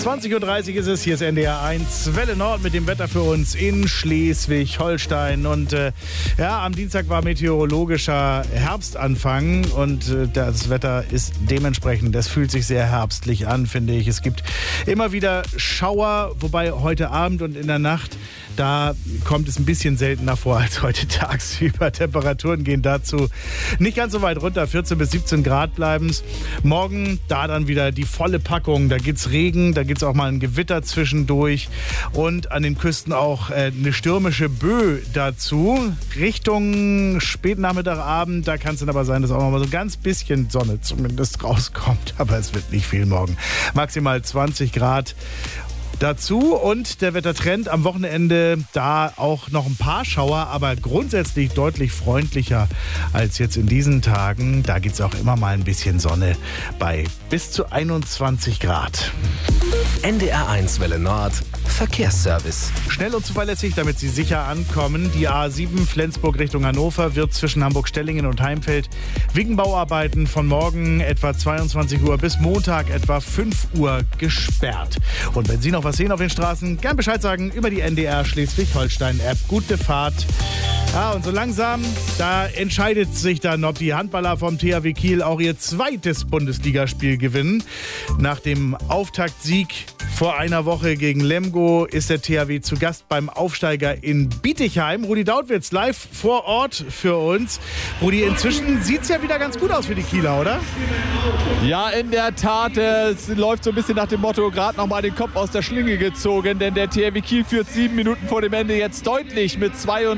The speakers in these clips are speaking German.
20.30 Uhr ist es, hier ist NDR 1 Welle Nord mit dem Wetter für uns in Schleswig-Holstein. Und am Dienstag war meteorologischer Herbstanfang und das Wetter ist dementsprechend, das fühlt sich sehr herbstlich an, finde ich. Es gibt immer wieder Schauer, wobei heute Abend und in der Nacht, da kommt es ein bisschen seltener vor als heute tagsüber. Temperaturen gehen dazu nicht ganz so weit runter. 14 bis 17 Grad bleiben es. Morgen da dann wieder die volle Packung. Da gibt's Regen, da gibt's auch mal ein Gewitter zwischendurch. Und an den Küsten auch eine stürmische Böe dazu. Richtung Spätnachmittag, Abend, da kann es dann aber sein, dass auch noch mal so ein ganz bisschen Sonne zumindest rauskommt. Aber es wird nicht viel morgen. Maximal 20 Grad. Dazu und der Wettertrend am Wochenende, da auch noch ein paar Schauer, aber grundsätzlich deutlich freundlicher als jetzt in diesen Tagen. Da gibt es auch immer mal ein bisschen Sonne bei bis zu 21 Grad. NDR 1 Welle Nord Verkehrsservice. Schnell und zuverlässig, damit Sie sicher ankommen. Die A7 Flensburg Richtung Hannover wird zwischen Hamburg-Stellingen und Heimfeld wegen Bauarbeiten von morgen etwa 22 Uhr bis Montag etwa 5 Uhr gesperrt. Und wenn Sie noch was sehen auf den Straßen, gern Bescheid sagen über die NDR Schleswig-Holstein-App. Gute Fahrt. Ja, und so langsam, da entscheidet sich dann, ob die Handballer vom THW Kiel auch ihr zweites Bundesligaspiel gewinnen. Nach dem Auftaktsieg vor einer Woche gegen Lemgo ist der THW zu Gast beim Aufsteiger in Bietigheim. Rudi Dautwitz live vor Ort für uns. Rudi, inzwischen sieht es ja wieder ganz gut aus für die Kieler, oder? Ja, in der Tat. Es läuft so ein bisschen nach dem Motto, gerade noch mal den Kopf aus der Schlinge gezogen, denn der THW Kiel führt 7 Minuten vor dem Ende jetzt deutlich mit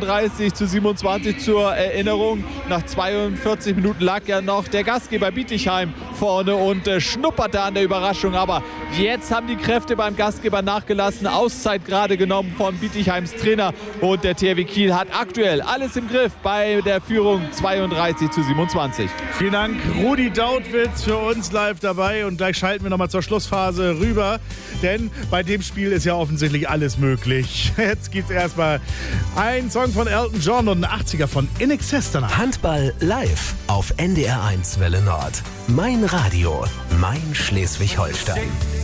32:27 zur Erinnerung. Nach 42 Minuten lag ja noch der Gastgeber Bietigheim vorne und schnupperte an der Überraschung. Aber jetzt haben die Kräfte beim Gastgeber nachgelassen. Auszeit gerade genommen von Bietigheims Trainer. Und der THW Kiel hat aktuell alles im Griff bei der Führung 32:27. Vielen Dank, Rudi Dautwitz, für uns live dabei. Und gleich schalten wir nochmal zur Schlussphase rüber. Denn bei dem Spiel ist ja offensichtlich alles möglich. Jetzt gibt's erstmal einen Song von Elton John und einen 80er von In Excess danach. Handball live auf NDR 1 Welle Nord. Mein Radio, mein Schleswig-Holstein.